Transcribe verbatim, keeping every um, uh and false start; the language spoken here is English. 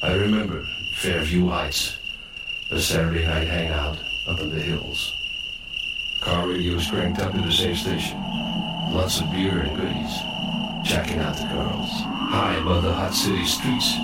I remember Fairview Heights, a Saturday night hangout up in the hills. Car radios cranked up to the same station. Lots of beer and goodies. Checking out the girls. High above the hot city streets.